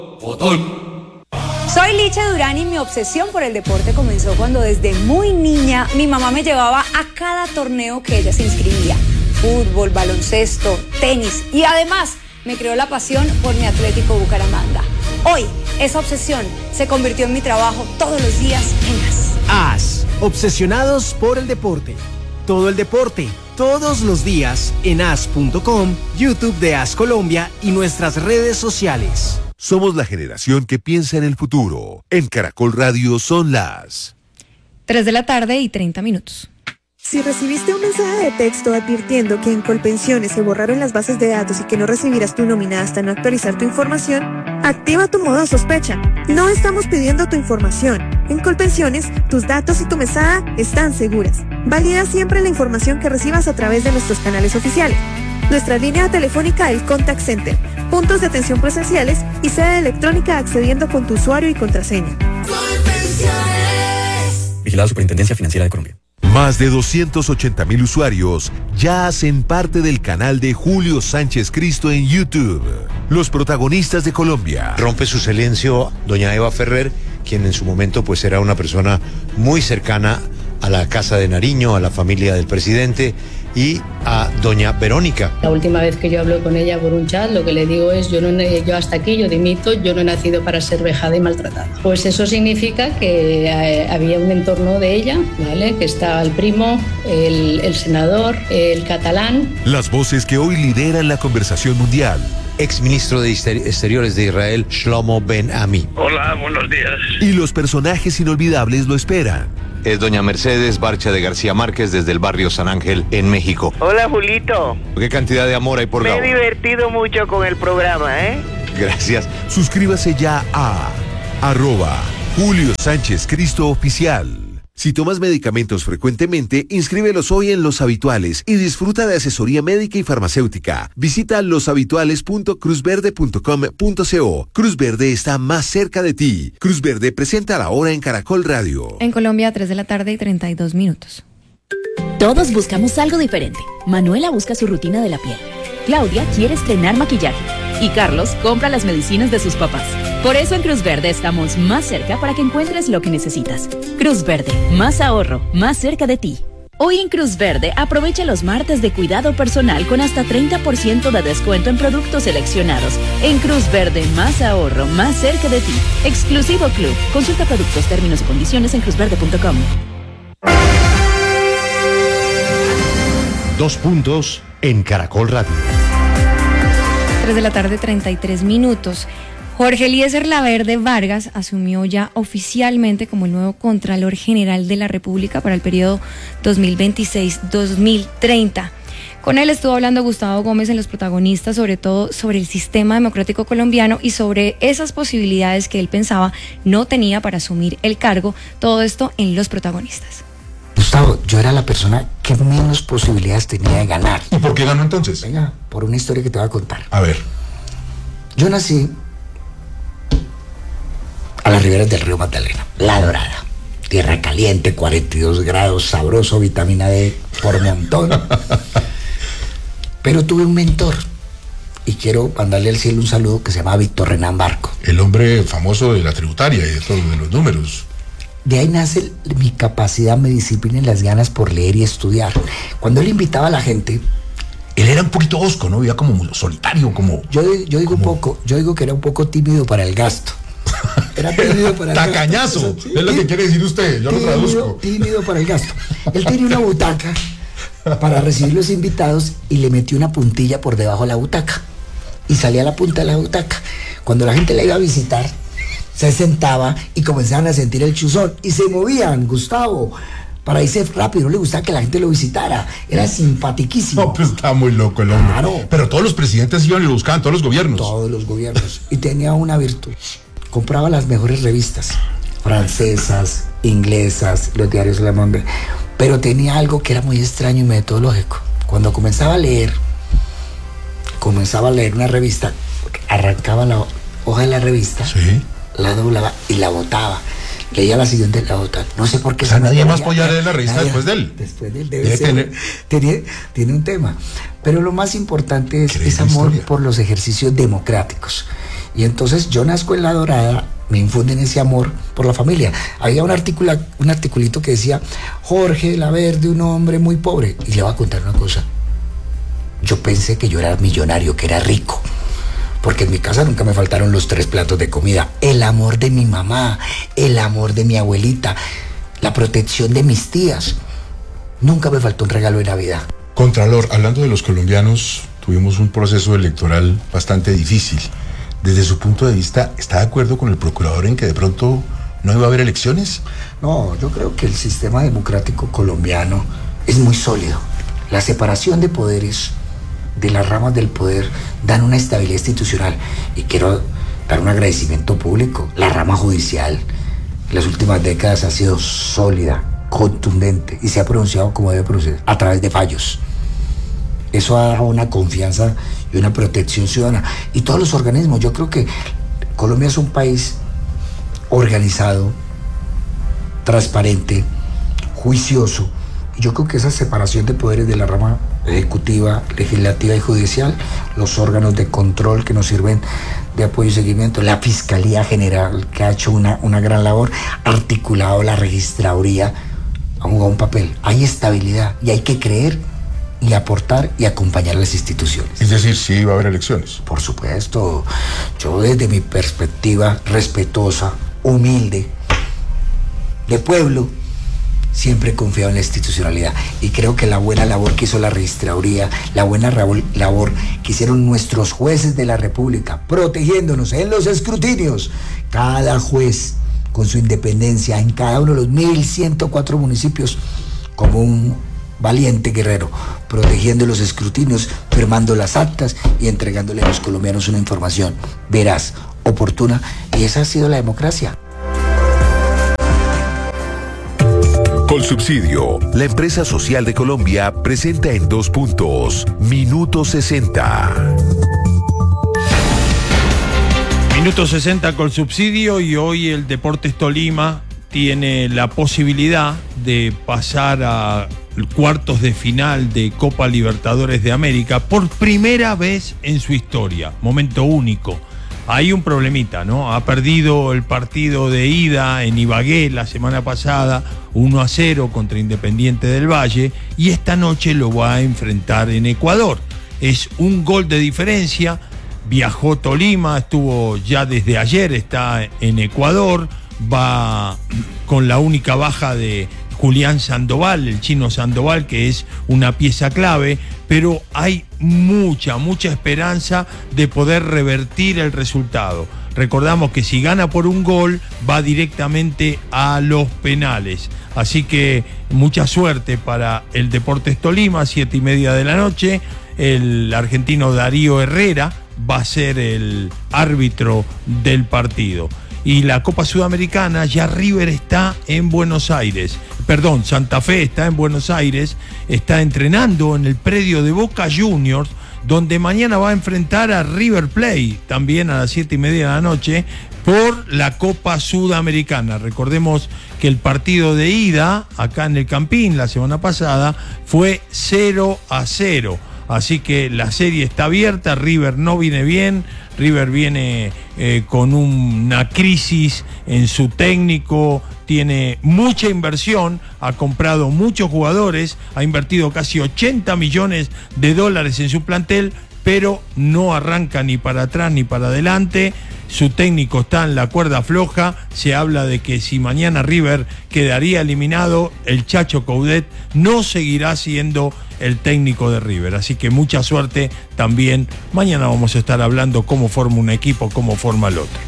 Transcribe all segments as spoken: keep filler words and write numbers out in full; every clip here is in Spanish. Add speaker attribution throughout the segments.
Speaker 1: Botón.
Speaker 2: Soy Licha Durán y mi obsesión por el deporte comenzó cuando desde muy niña mi mamá me llevaba a cada torneo que ella se inscribía. Fútbol, baloncesto, tenis y además me creó la pasión por mi Atlético Bucaramanga. Hoy, esa obsesión se convirtió en mi trabajo todos los días en AS.
Speaker 3: AS, obsesionados por el deporte. Todo el deporte, todos los días en as punto com, YouTube de AS Colombia y nuestras redes sociales.
Speaker 4: Somos la generación que piensa en el futuro. En Caracol Radio son las
Speaker 5: tres de la tarde y treinta minutos.
Speaker 6: Si recibiste un mensaje de texto advirtiendo que en Colpensiones se borraron las bases de datos y que no recibirás tu nómina hasta no actualizar tu información, activa tu modo sospecha. No estamos pidiendo tu información. En Colpensiones, tus datos y tu mesada están seguras. Valida siempre la información que recibas a través de nuestros canales oficiales. Nuestra línea telefónica, el Contact Center, puntos de atención presenciales y sede electrónica accediendo con tu usuario y contraseña.
Speaker 7: Vigilado Superintendencia Financiera de Colombia.
Speaker 4: Más de doscientos ochenta mil usuarios ya hacen parte del canal de Julio Sánchez Cristo en YouTube. Los protagonistas de Colombia.
Speaker 8: Rompe su silencio doña Eva Ferrer, quien en su momento pues era una persona muy cercana a la Casa de Nariño, a la familia del presidente y a doña Verónica.
Speaker 9: La última vez que yo hablo con ella por un chat, lo que le digo es, yo, no, yo hasta aquí, yo dimito, yo no he nacido para ser vejada y maltratada. Pues eso significa que eh, había un entorno de ella, ¿vale? Que estaba el primo, el, el senador, el catalán.
Speaker 4: Las voces que hoy lideran la conversación mundial.
Speaker 8: Exministro de Exteriores de Israel, Shlomo Ben Ami.
Speaker 10: Hola, buenos días.
Speaker 4: Y los personajes inolvidables lo esperan.
Speaker 11: Es doña Mercedes Barcha de García Márquez desde el barrio San Ángel en México.
Speaker 12: Hola, Julito.
Speaker 11: ¿Qué cantidad de amor hay por Gabo?
Speaker 12: Me he divertido mucho con el programa, ¿eh?
Speaker 11: Gracias.
Speaker 4: Suscríbase ya a arroba Julio Sánchez Cristo Oficial. Si tomas medicamentos frecuentemente, inscríbelos hoy en Los Habituales y disfruta de asesoría médica y farmacéutica. Visita los habituales punto cruz verde punto com punto co. Cruz Verde está más cerca de ti. Cruz Verde presenta la hora en Caracol Radio.
Speaker 5: En Colombia, tres de la tarde y treinta y dos minutos.
Speaker 13: Todos buscamos algo diferente. Manuela busca su rutina de la piel. Claudia quiere estrenar maquillaje. Y Carlos compra las medicinas de sus papás. Por eso en Cruz Verde estamos más cerca para que encuentres lo que necesitas. Cruz Verde, más ahorro, más cerca de ti. Hoy en Cruz Verde aprovecha los martes de cuidado personal con hasta treinta por ciento de descuento en productos seleccionados. En Cruz Verde, más ahorro, más cerca de ti. Exclusivo Club. Consulta productos, términos y condiciones en cruz verde punto com.
Speaker 14: Dos puntos en Caracol Radio.
Speaker 5: tres de la tarde, treinta y tres minutos. Jorge Eliezer Laverde Vargas asumió ya oficialmente como el nuevo Contralor General de la República para el periodo dos mil veintiséis a dos mil treinta. Con él estuvo hablando Gustavo Gómez en Los Protagonistas, sobre todo sobre el sistema democrático colombiano y sobre esas posibilidades que él pensaba no tenía para asumir el cargo. Todo esto en Los Protagonistas.
Speaker 15: Gustavo, yo era la persona que menos posibilidades tenía de ganar.
Speaker 16: ¿Y por qué ganó entonces?
Speaker 15: Venga, por una historia que te voy a contar.
Speaker 16: A ver.
Speaker 15: Yo nací a las riberas del río Magdalena, La Dorada. Tierra caliente, cuarenta y dos grados, sabroso, vitamina D por montón. Pero tuve un mentor y quiero mandarle al cielo un saludo que se llama Víctor Renán Barco.
Speaker 16: El hombre famoso de la tributaria y de todos de los números.
Speaker 15: De ahí nace mi capacidad, mi disciplina y las ganas por leer y estudiar. Cuando él invitaba a la gente...
Speaker 16: Él era un poquito osco, ¿no? Vivía como solitario, como...
Speaker 15: Yo, yo digo como... un poco, yo digo que era un poco tímido para el gasto. Era tímido para el
Speaker 16: Tacañazo, gasto. Sí, es lo que quiere decir usted, yo
Speaker 15: tímido,
Speaker 16: lo traduzco.
Speaker 15: Tímido para el gasto. Él tenía una butaca para recibir los invitados y le metió una puntilla por debajo de la butaca. Y salía la punta de la butaca. Cuando la gente la iba a visitar, se sentaba y comenzaban a sentir el chuzón y se movían, Gustavo, para irse rápido. No le gustaba que la gente lo visitara, era simpatiquísimo.
Speaker 16: No, pues estaba muy loco el hombre. Claro. Pero todos los presidentes iban y lo buscaban, todos los gobiernos.
Speaker 15: Todos los gobiernos. Y tenía una virtud, compraba las mejores revistas, francesas, inglesas, los diarios Le Monde, pero tenía algo que era muy extraño y metodológico. Cuando comenzaba a leer, comenzaba a leer una revista, arrancaba la hoja de la revista,
Speaker 16: ¿sí?,
Speaker 15: la doblaba y la botaba. Leía la siguiente, la botaba. No sé por qué.
Speaker 16: O sea, nadie más podía leer la revista nadie, después de él.
Speaker 15: Después de él, debe, debe ser. Tener... Tiene, tiene un tema. Pero lo más importante es ese amor historia. por los ejercicios democráticos. Y entonces yo nazco en La Dorada, me infunden ese amor por la familia. Había un, articula, un articulito que decía, Jorge Laverde, un hombre muy pobre. Y le voy a contar una cosa. Yo pensé que yo era millonario, que era rico. Porque en mi casa nunca me faltaron los tres platos de comida. El amor de mi mamá, el amor de mi abuelita, la protección de mis tías. Nunca me faltó un regalo de Navidad.
Speaker 16: Contralor, hablando de los colombianos, tuvimos un proceso electoral bastante difícil. Desde su punto de vista, ¿está de acuerdo con el procurador en que de pronto no iba a haber elecciones?
Speaker 15: No, yo creo que el sistema democrático colombiano es muy sólido. La separación de poderes, de las ramas del poder, dan una estabilidad institucional. Y quiero dar un agradecimiento público. La rama judicial en las últimas décadas ha sido sólida, contundente, y se ha pronunciado como debe pronunciar, a través de fallos. Eso ha dado una confianza y una protección ciudadana. Y todos los organismos, yo creo que Colombia es un país organizado, transparente, juicioso. Y yo creo que esa separación de poderes de la rama ejecutiva, legislativa y judicial, los órganos de control que nos sirven de apoyo y seguimiento, la Fiscalía General, que ha hecho una, una gran labor, articulado la registraduría, ha jugado un papel. Hay estabilidad y hay que creer y aportar y acompañar a las instituciones.
Speaker 16: Es decir, sí va a haber elecciones.
Speaker 15: Por supuesto. Yo desde mi perspectiva respetuosa, humilde, de pueblo, siempre he confiado en la institucionalidad y creo que la buena labor que hizo la registraduría, la buena labor que hicieron nuestros jueces de la República, protegiéndonos en los escrutinios, cada juez con su independencia en cada uno de los mil ciento cuatro municipios, como un valiente guerrero, protegiendo los escrutinios, firmando las actas y entregándole a los colombianos una información veraz, oportuna, y esa ha sido la democracia.
Speaker 4: Colsubsidio, la empresa social de Colombia, presenta en dos puntos, Minuto sesenta.
Speaker 1: Minuto sesenta Colsubsidio, y hoy el Deportes Tolima tiene la posibilidad de pasar a cuartos de final de Copa Libertadores de América por primera vez en su historia. Momento único. Hay un problemita, ¿no? Ha perdido el partido de ida en Ibagué la semana pasada, uno a cero contra Independiente del Valle, y esta noche lo va a enfrentar en Ecuador. Es un gol de diferencia. Viajó Tolima, estuvo ya desde ayer, está en Ecuador, va con la única baja de Julián Sandoval, el chino Sandoval, que es una pieza clave, pero hay mucha, mucha esperanza de poder revertir el resultado. Recordamos que si gana por un gol, va directamente a los penales. Así que mucha suerte para el Deportes Tolima, siete y media de la noche. El argentino Darío Herrera va a ser el árbitro del partido. Y la Copa Sudamericana, ya River está en Buenos Aires, perdón, Santa Fe está en Buenos Aires, está entrenando en el predio de Boca Juniors, donde mañana va a enfrentar a River Plate, también a las siete y media de la noche, por la Copa Sudamericana. Recordemos que el partido de ida, acá en el Campín, la semana pasada, fue cero a cero. Así que la serie está abierta, River no viene bien, River viene eh, con una crisis en su técnico, tiene mucha inversión, ha comprado muchos jugadores, ha invertido casi ochenta millones de dólares en su plantel, pero no arranca ni para atrás ni para adelante. Su técnico está en la cuerda floja. Se habla de que si mañana River quedaría eliminado, el Chacho Coudet no seguirá siendo el técnico de River. Así que mucha suerte también. Mañana vamos a estar hablando cómo forma un equipo, cómo forma el otro.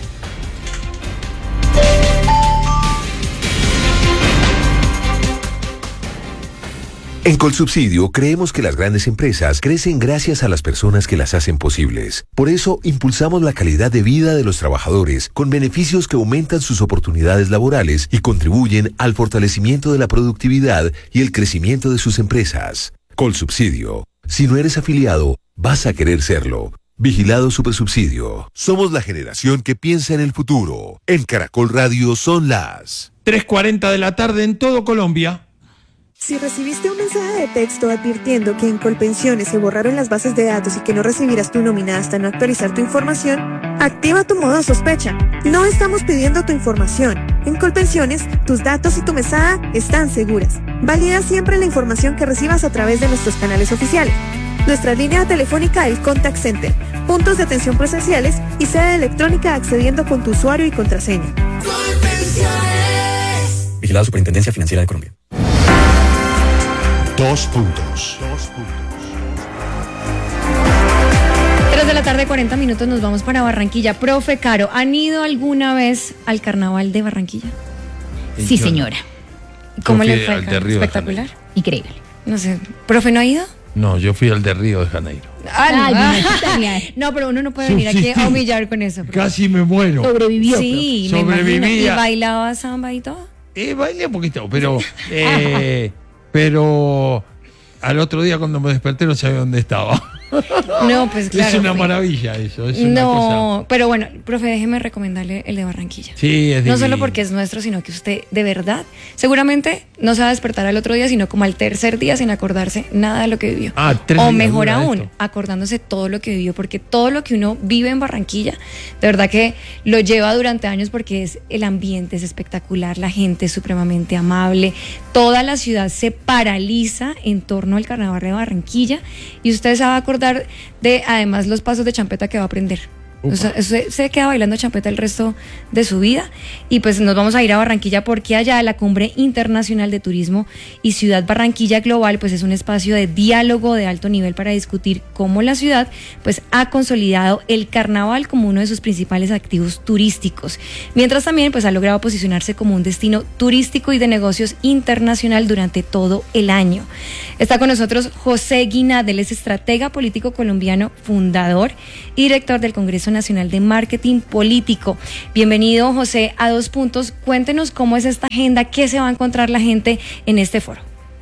Speaker 4: En Colsubsidio creemos que las grandes empresas crecen gracias a las personas que las hacen posibles. Por eso impulsamos la calidad de vida de los trabajadores con beneficios que aumentan sus oportunidades laborales y contribuyen al fortalecimiento de la productividad y el crecimiento de sus empresas. Colsubsidio. Si no eres afiliado, vas a querer serlo. Vigilado Supersubsidio. Somos la generación que piensa en el futuro. En Caracol Radio son las
Speaker 1: tres cuarenta de la tarde en todo Colombia.
Speaker 6: Si recibiste un mensaje de texto advirtiendo que en Colpensiones se borraron las bases de datos y que no recibirás tu nómina hasta no actualizar tu información, activa tu modo sospecha. No estamos pidiendo tu información. En Colpensiones, tus datos y tu mesada están seguras. Valida siempre la información que recibas a través de nuestros canales oficiales. Nuestra línea telefónica El Contact Center, puntos de atención presenciales y sede electrónica accediendo con tu usuario y contraseña.
Speaker 7: Vigilada Superintendencia Financiera de Colombia.
Speaker 14: Dos puntos.
Speaker 5: tres de la tarde, cuarenta minutos, nos vamos para Barranquilla. Profe Caro, ¿han ido alguna vez al carnaval de Barranquilla?
Speaker 10: Sí, señora.
Speaker 5: ¿Cómo
Speaker 1: Yo
Speaker 5: le
Speaker 1: fui
Speaker 5: fue?
Speaker 1: al de Río de
Speaker 5: ¿Espectacular?
Speaker 10: Increíble.
Speaker 5: No sé, ¿profe no ha ido?
Speaker 1: No, yo fui al de Río de Janeiro.
Speaker 5: Ah, no, no, pero uno no puede venir aquí a humillar con eso. Profe.
Speaker 1: Casi me muero.
Speaker 10: Sobrevivió.
Speaker 5: Sí,
Speaker 1: profe.
Speaker 5: me imagino.
Speaker 1: Sobrevivía.
Speaker 5: ¿Y bailaba samba y todo?
Speaker 1: Eh, bailé un poquito, pero eh, pero al otro día cuando me desperté no sabía dónde estaba.
Speaker 5: No, pues claro.
Speaker 1: Es una
Speaker 5: pues.
Speaker 1: maravilla eso. Es una
Speaker 5: no,
Speaker 1: cosa...
Speaker 5: pero bueno, profe, déjeme recomendarle el de Barranquilla.
Speaker 1: Sí, es
Speaker 5: No
Speaker 1: divino.
Speaker 5: solo porque es nuestro, sino que usted de verdad, seguramente no se va a despertar al otro día, sino como al tercer día sin acordarse nada de lo que vivió.
Speaker 1: Ah, tres
Speaker 5: o
Speaker 1: días
Speaker 5: mejor
Speaker 1: dura
Speaker 5: aún,
Speaker 1: esto.
Speaker 5: acordándose todo lo que vivió, porque todo lo que uno vive en Barranquilla, de verdad que lo lleva durante años porque es el ambiente, es espectacular, la gente es supremamente amable, toda la ciudad se paraliza en torno al carnaval de Barranquilla y usted se va a acordar de además los pasos de champeta que va a aprender. O sea, se, se queda bailando champeta el resto de su vida y pues nos vamos a ir a Barranquilla porque allá la Cumbre Internacional de Turismo y Ciudad Barranquilla Global pues es un espacio de diálogo de alto nivel para discutir cómo la ciudad pues ha consolidado el carnaval como uno de sus principales activos turísticos, mientras también pues ha logrado posicionarse como un destino turístico y de negocios internacional durante todo el año. Está con nosotros José Guinad, él es estratega político colombiano, fundador y director del Congreso Nacional de Marketing Político. Bienvenido, José, a Dos Puntos. Cuéntenos cómo es esta agenda, qué se va a encontrar la gente en este foro.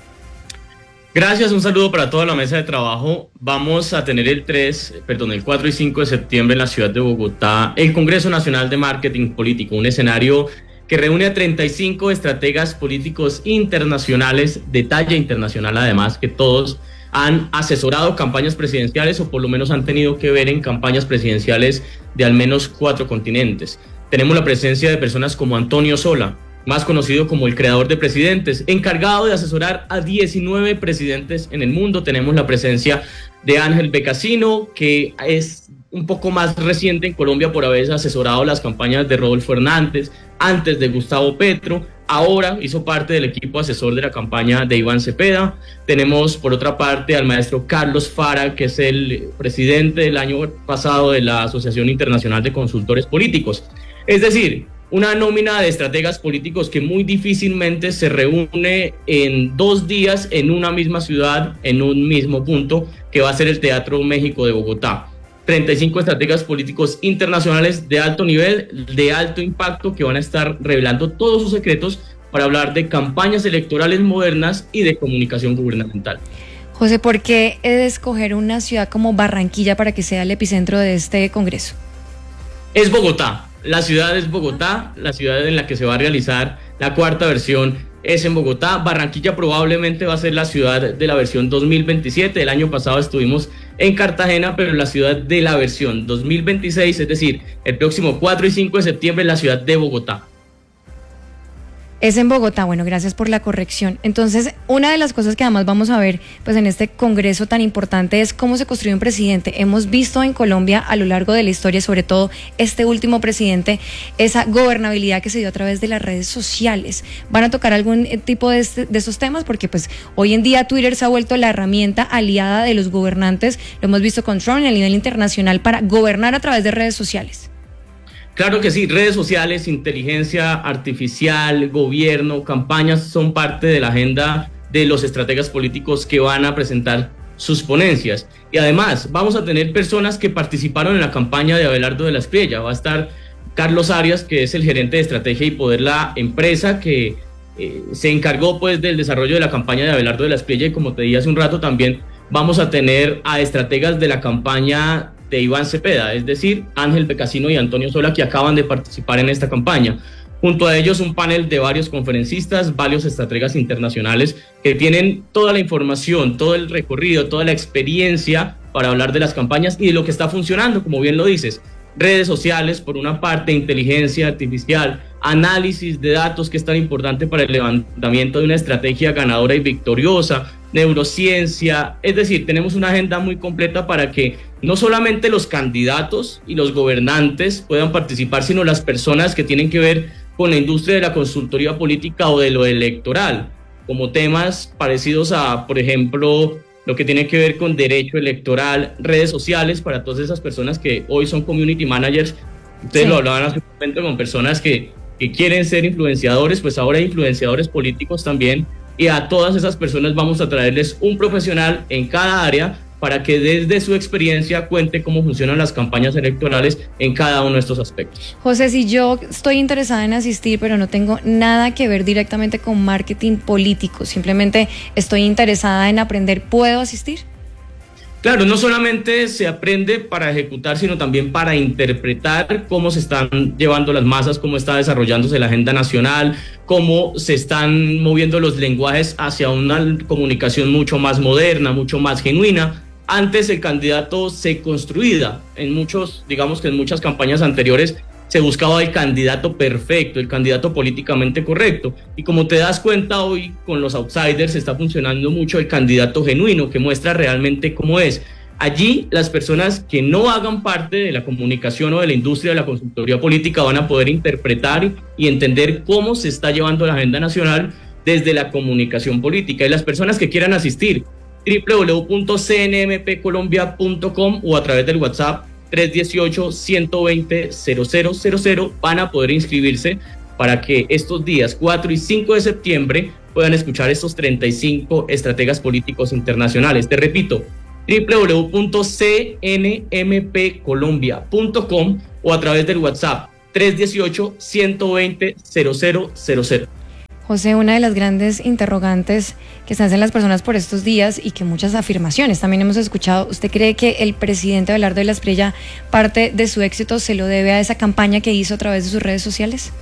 Speaker 17: Gracias, un saludo para toda la mesa de trabajo. Vamos a tener el tres, perdón, el cuatro y cinco de septiembre en la ciudad de Bogotá el Congreso Nacional de Marketing Político, un escenario que reúne a treinta y cinco estrategas políticos internacionales, de talla internacional además, que todos han asesorado campañas presidenciales o por lo menos han tenido que ver en campañas presidenciales de al menos cuatro continentes. Tenemos la presencia de personas como Antonio Sola, más conocido como el creador de presidentes, encargado de asesorar a diecinueve presidentes en el mundo. Tenemos la presencia de Ángel Becasino, que es un poco más reciente en Colombia por haber asesorado las campañas de Rodolfo Hernández, antes de Gustavo Petro, ahora hizo parte del equipo asesor de la campaña de Iván Cepeda. Tenemos por otra parte al maestro Carlos Fara, que es el presidente del año pasado de la Asociación Internacional de Consultores Políticos. Es decir, una nómina de estrategas políticos que muy difícilmente se reúne en dos días en una misma ciudad, en un mismo punto, que va a ser el Teatro México de Bogotá. treinta y cinco estrategas políticos internacionales de alto nivel, de alto impacto, que van a estar revelando todos sus secretos para hablar de campañas electorales modernas y de comunicación gubernamental.
Speaker 5: José, ¿por qué escoger una ciudad como Barranquilla para que sea el epicentro de este congreso?
Speaker 17: Es Bogotá, la ciudad es Bogotá, la ciudad en la que se va a realizar la cuarta versión es en Bogotá. Barranquilla probablemente va a ser la ciudad de la versión dos mil veintisiete, el año pasado estuvimos en Cartagena, pero la ciudad de la versión dos mil veintiséis, es decir, el próximo cuatro y cinco de septiembre en la ciudad de Bogotá.
Speaker 5: Es en Bogotá, bueno, gracias por la corrección. Entonces, una de las cosas que además vamos a ver pues en este congreso tan importante es cómo se construye un presidente. Hemos visto en Colombia a lo largo de la historia, sobre todo este último presidente, esa gobernabilidad que se dio a través de las redes sociales. ¿Van a tocar algún tipo de, este, de esos temas? Porque pues hoy en día Twitter se ha vuelto la herramienta aliada de los gobernantes, lo hemos visto con Trump a nivel internacional, para gobernar a través de redes sociales.
Speaker 17: Claro que sí, redes sociales, inteligencia artificial, gobierno, campañas son parte de la agenda de los estrategas políticos que van a presentar sus ponencias. Y además vamos a tener personas que participaron en la campaña de Abelardo de la Espriella. Va a estar Carlos Arias, que es el gerente de estrategia y poder, la empresa que eh, se encargó pues del desarrollo de la campaña de Abelardo de la Espriella. Y como te dije hace un rato, también vamos a tener a estrategas de la campaña de Iván Cepeda, es decir, Ángel Becasino y Antonio Sola, que acaban de participar en esta campaña. Junto a ellos un panel de varios conferencistas, varios estrategas internacionales que tienen toda la información, todo el recorrido, toda la experiencia para hablar de las campañas y de lo que está funcionando, como bien lo dices. Redes sociales, por una parte, inteligencia artificial, análisis de datos, que es tan importante para el levantamiento de una estrategia ganadora y victoriosa, neurociencia, es decir, tenemos una agenda muy completa para que no solamente los candidatos y los gobernantes puedan participar, sino las personas que tienen que ver con la industria de la consultoría política o de lo electoral, como temas parecidos a, por ejemplo, lo que tiene que ver con derecho electoral, redes sociales, para todas esas personas que hoy son community managers. Ustedes sí lo hablaban hace un momento con personas que, que quieren ser influenciadores, pues ahora hay influenciadores políticos también, y a todas esas personas vamos a traerles un profesional en cada área para que desde su experiencia cuente cómo funcionan las campañas electorales en cada uno de estos aspectos.
Speaker 5: José, si yo estoy interesada en asistir, pero no tengo nada que ver directamente con marketing político, simplemente estoy interesada en aprender, ¿puedo asistir?
Speaker 17: Claro, no solamente se aprende para ejecutar, sino también para interpretar cómo se están llevando las masas, cómo está desarrollándose la agenda nacional, cómo se están moviendo los lenguajes hacia una comunicación mucho más moderna, mucho más genuina. Antes el candidato se construía, en muchos, digamos que en muchas campañas anteriores se buscaba el candidato perfecto, el candidato políticamente correcto. Y como te das cuenta hoy con los outsiders está funcionando mucho el candidato genuino, que muestra realmente cómo es. Allí las personas que no hagan parte de la comunicación o de la industria de la consultoría política van a poder interpretar y entender cómo se está llevando la agenda nacional desde la comunicación política. Y las personas que quieran asistir, doble u doble u doble u punto c n m p colombia punto com o a través del WhatsApp tres uno ocho, ciento veinte, cero cero cero cero van a poder inscribirse para que estos días cuatro y cinco de septiembre puedan escuchar estos treinta y cinco estrategas políticos internacionales. Te repito, doble u doble u doble u punto c n m p colombia punto com o a través del WhatsApp tres uno ocho, ciento veinte, cero cero cero cero.
Speaker 5: José, una de las grandes interrogantes que se hacen las personas por estos días y que muchas afirmaciones también hemos escuchado, ¿usted cree que el presidente Abelardo de la Espriella parte de su éxito se lo debe a esa campaña que hizo a través de sus redes sociales?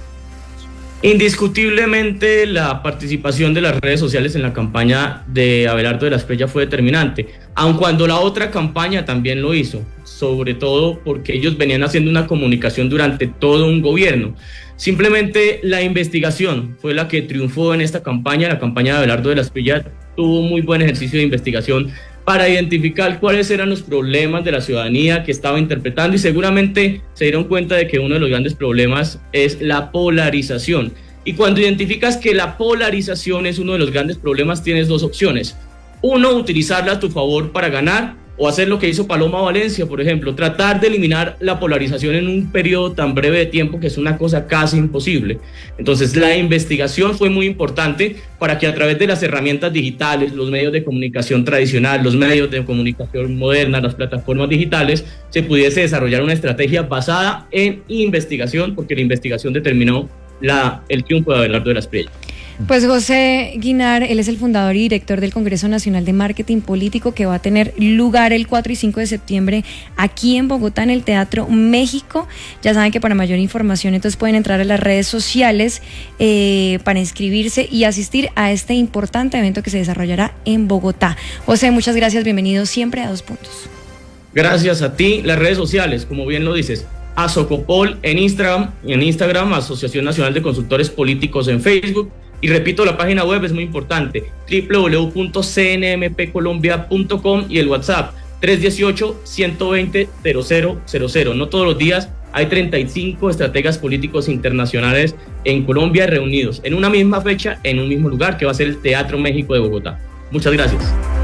Speaker 17: Indiscutiblemente la participación de las redes sociales en la campaña de Abelardo de la Espriella fue determinante, aun cuando la otra campaña también lo hizo, sobre todo porque ellos venían haciendo una comunicación durante todo un gobierno. Simplemente la investigación fue la que triunfó en esta campaña. La campaña de Abelardo de la Espriella tuvo un muy buen ejercicio de investigación para identificar cuáles eran los problemas de la ciudadanía que estaba interpretando, y seguramente se dieron cuenta de que uno de los grandes problemas es la polarización. Y cuando identificas que la polarización es uno de los grandes problemas, tienes dos opciones. Uno, utilizarla a tu favor para ganar, o hacer lo que hizo Paloma Valencia, por ejemplo, tratar de eliminar la polarización en un periodo tan breve de tiempo, que es una cosa casi imposible. Entonces la investigación fue muy importante para que a través de las herramientas digitales, los medios de comunicación tradicional, los medios de comunicación moderna, las plataformas digitales, se pudiese desarrollar una estrategia basada en investigación, porque la investigación determinó la, el triunfo de Abelardo de la Espriella.
Speaker 5: Pues José Guinar, él es el fundador y director del Congreso Nacional de Marketing Político, que va a tener lugar el cuatro y cinco de septiembre aquí en Bogotá, en el Teatro México. Ya saben que para mayor información entonces pueden entrar a las redes sociales eh, para inscribirse y asistir a este importante evento que se desarrollará en Bogotá. José, muchas gracias, bienvenido siempre a Dos Puntos.
Speaker 17: Gracias a ti. Las redes sociales, como bien lo dices, Asocopol en Instagram, en Instagram, Asociación Nacional de Consultores Políticos en Facebook. Y repito, la página web es muy importante, doble u doble u doble u punto c n m p colombia punto com, y el WhatsApp tres uno ocho, ciento veinte, cero cero cero cero. No todos los días hay treinta y cinco estrategas políticos internacionales en Colombia reunidos en una misma fecha, en un mismo lugar, que va a ser el Teatro México de Bogotá. Muchas gracias.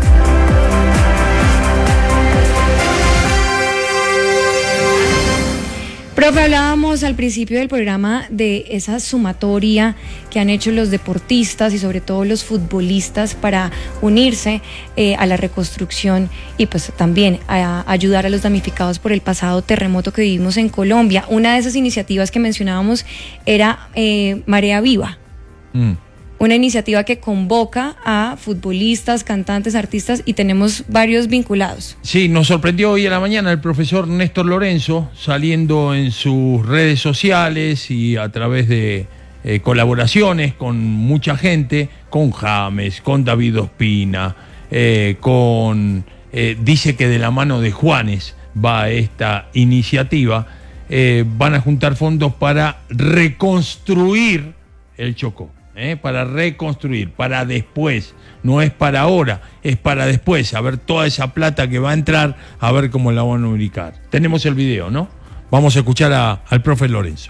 Speaker 5: Profe, hablábamos al principio del programa de esa sumatoria que han hecho los deportistas y sobre todo los futbolistas para unirse eh, a la reconstrucción y pues también a, a ayudar a los damnificados por el pasado terremoto que vivimos en Colombia. Una de esas iniciativas que mencionábamos era eh, Marea Viva. Mm. Una iniciativa que convoca a futbolistas, cantantes, artistas, y tenemos varios vinculados.
Speaker 1: Sí, nos sorprendió hoy a la mañana el profesor Néstor Lorenzo saliendo en sus redes sociales y a través de eh, colaboraciones con mucha gente, con James, con David Ospina, eh, con eh, dice que de la mano de Juanes va esta iniciativa. Eh, van a juntar fondos para reconstruir el Chocó, eh, para reconstruir, para después. No es para ahora, es para después, a ver toda esa plata que va a entrar, a ver cómo la van a ubicar. Tenemos el video, ¿no? Vamos a escuchar a, al profe Lorenzo.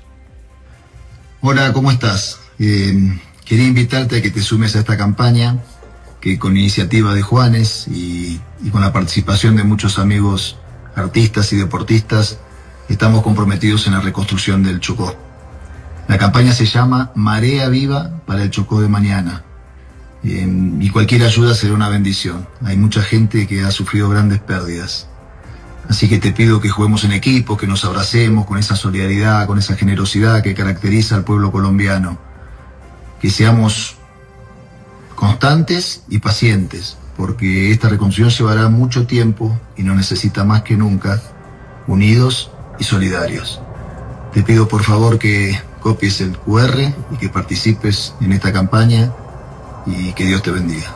Speaker 18: Hola, ¿cómo estás? Eh, quería invitarte a que te sumes a esta campaña, que con iniciativa de Juanes y, y con la participación de muchos amigos artistas y deportistas, estamos comprometidos en la reconstrucción del Chocó. La campaña se llama Marea Viva para el Chocó de mañana. Eh, y cualquier ayuda será una bendición. Hay mucha gente que ha sufrido grandes pérdidas. Así que te pido que juguemos en equipo, que nos abracemos con esa solidaridad, con esa generosidad que caracteriza al pueblo colombiano. Que seamos constantes y pacientes, porque esta reconstrucción llevará mucho tiempo y nos necesita más que nunca, unidos y solidarios. Te pido por favor que copies el cu erre y que participes en esta campaña y que Dios te bendiga.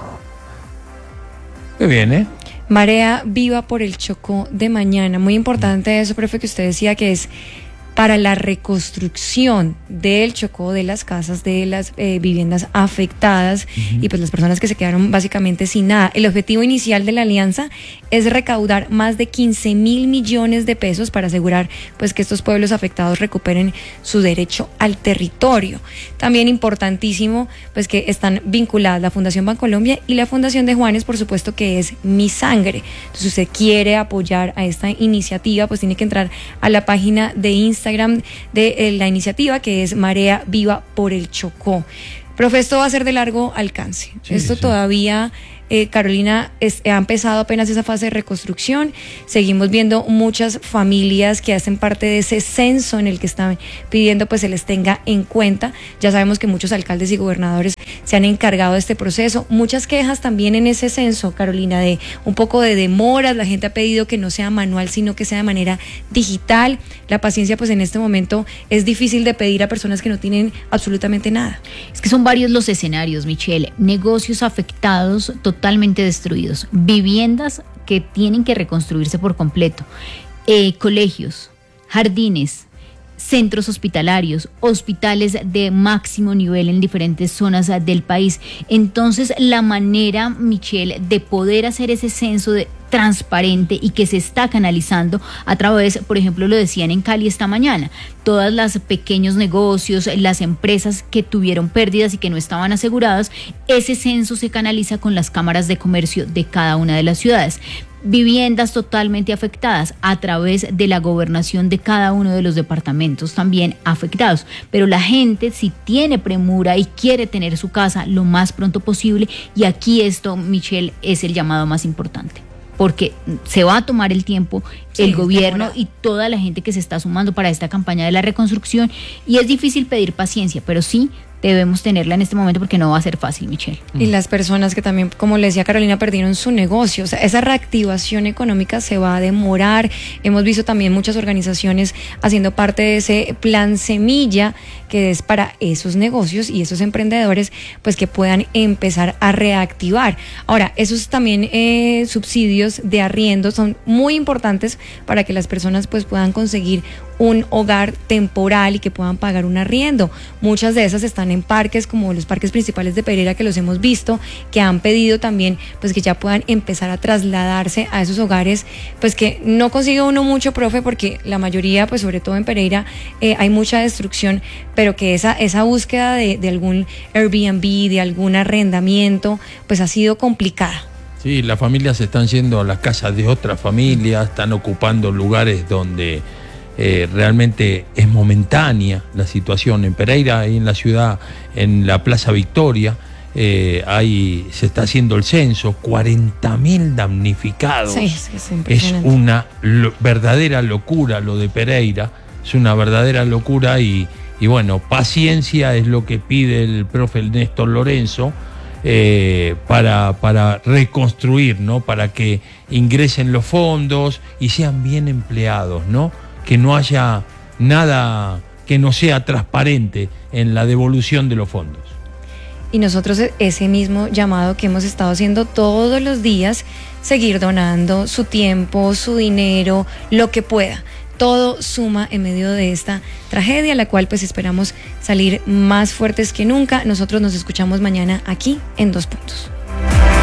Speaker 1: Qué bien, ¿eh?
Speaker 5: Marea Viva por el Chocó de mañana. Muy importante eso, profe, que usted decía que es para la reconstrucción del Chocó, de las casas, de las eh, viviendas afectadas uh-huh. y pues las personas que se quedaron básicamente sin nada. El objetivo inicial de la alianza es recaudar más de quince mil millones de pesos para asegurar pues que estos pueblos afectados recuperen su derecho al territorio. También importantísimo pues que están vinculadas la Fundación Bancolombia y la Fundación de Juanes, por supuesto, que es Mi Sangre. Entonces, si usted quiere apoyar a esta iniciativa, pues tiene que entrar a la página de Instagram de eh, la iniciativa, que es Marea Viva por el Chocó. Profe, esto va a ser de largo alcance. Sí, esto sí. todavía, eh, Carolina, es, ha empezado apenas esa fase de reconstrucción. Seguimos viendo muchas familias que hacen parte de ese censo en el que están pidiendo pues se les tenga en cuenta. Ya sabemos que muchos alcaldes y gobernadores se han encargado de este proceso. Muchas quejas también en ese censo, Carolina, de un poco de demoras. La gente ha pedido que no sea manual, sino que sea de manera digital. La paciencia pues en este momento es difícil de pedir a personas que no tienen absolutamente nada.
Speaker 10: Es que son varios los escenarios, Michelle. Negocios afectados, totalmente destruidos. Viviendas que tienen que reconstruirse por completo. Eh, colegios, jardines, centros hospitalarios, hospitales de máximo nivel en diferentes zonas del país. Entonces, la manera, Michelle, de poder hacer ese censo de transparente y que se está canalizando a través, por ejemplo, lo decían en Cali esta mañana, todas las pequeños negocios, las empresas que tuvieron pérdidas y que no estaban aseguradas, ese censo se canaliza con las cámaras de comercio de cada una de las ciudades. Viviendas totalmente afectadas a través de la gobernación de cada uno de los departamentos también afectados, pero la gente si tiene premura y quiere tener su casa lo más pronto posible, y aquí esto, Michelle, es el llamado más importante, porque se va a tomar el tiempo, sí, el gobierno demora. Y toda la gente que se está sumando para esta campaña de la reconstrucción, y es difícil pedir paciencia, pero sí debemos tenerla en este momento porque no va a ser fácil, Michelle.
Speaker 5: Y las personas que también, como le decía Carolina, perdieron su negocio, o sea, esa reactivación económica se va a demorar. Hemos visto también muchas organizaciones haciendo parte de ese plan semilla, que es para esos negocios y esos emprendedores, pues que puedan empezar a reactivar. Ahora, esos también eh, subsidios de arriendo son muy importantes para que las personas pues puedan conseguir un hogar temporal y que puedan pagar un arriendo. Muchas de esas están en parques como los parques principales de Pereira, que los hemos visto, que han pedido también pues que ya puedan empezar a trasladarse a esos hogares, pues que no consigue uno mucho, profe, porque la mayoría, pues sobre todo en Pereira, eh, hay mucha destrucción, pero que esa, esa búsqueda de, de algún Airbnb, de algún arrendamiento, pues ha sido complicada.
Speaker 1: Sí, las familias están yendo a las casas de otras familias, están ocupando lugares donde Eh, realmente es momentánea la situación. En Pereira, ahí en la ciudad, en la Plaza Victoria, eh, ahí se está haciendo el censo, cuarenta mil damnificados. Sí, es, es, es una lo, verdadera locura lo de Pereira, es una verdadera locura y, y bueno, paciencia es lo que pide el profe Néstor Lorenzo eh, para, para reconstruir, ¿no? Para que ingresen los fondos y sean bien empleados, ¿no? Que no haya nada que no sea transparente en la devolución de los fondos.
Speaker 5: Y nosotros ese mismo llamado que hemos estado haciendo todos los días, seguir donando su tiempo, su dinero, lo que pueda. Todo suma en medio de esta tragedia, la cual pues esperamos salir más fuertes que nunca. Nosotros nos escuchamos mañana aquí en Dos Puntos.